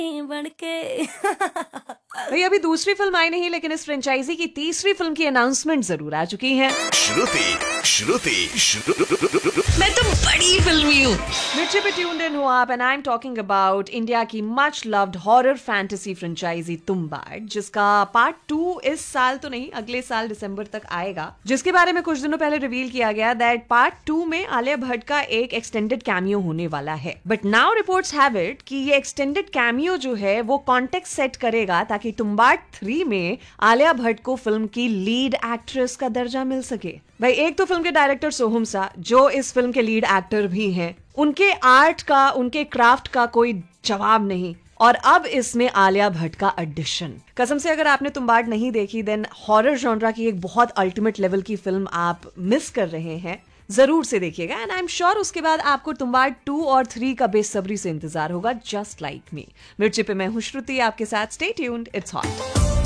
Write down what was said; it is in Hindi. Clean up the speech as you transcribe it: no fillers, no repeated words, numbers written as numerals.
बन के भाई अभी दूसरी फिल्म आई नहीं, लेकिन इस फ्रेंचाइजी की तीसरी फिल्म की अनाउंसमेंट जरूर आ चुकी है। मैं तो बड़ी फिल्मी हूँ। मिर्ची पे ट्यून्ड इन हो आप, and I am talking about India की much loved horror fantasy franchise Tumbbad, जिसका पार्ट 2 इस साल तो नहीं, अगले साल दिसंबर तक आएगा, जिसके बारे में कुछ दिनों पहले रिवील किया गया दैट पार्ट 2 में आलिया भट्ट का एक एक्सटेंडेड कैमियो होने वाला है। But now reports have it कि ये एक्सटेंडेड कैमियो जो है वो कॉन्टेक्स्ट सेट करेगा ताकि तुम्बाड 3 में आलिया भट्ट को फिल्म की लीड एक्ट्रेस का दर्जा मिल सके। भाई एक तो फिल्म के डायरेक्टर सोहम सा, जो इस फिल्म के लीड एक्टर भी हैं, उनके आर्ट का, उनके क्राफ्ट का कोई जवाब नहीं, और अब इसमें आलिया भट्ट का एडिशन। कसम से अगर आपने तुम्बाड नहीं देखी देन हॉरर जॉनरा की एक बहुत अल्टीमेट लेवल की फिल्म आप मिस कर रहे हैं। जरूर से देखिएगा, एंड आई एम श्योर उसके बाद आपको तुम्बाड 2 और 3 का बेसब्री से इंतजार होगा, जस्ट लाइक मी। मिर्ची पे मैं हूं श्रुति आपके साथ, स्टे ट्यून्ड, इट्स हॉट।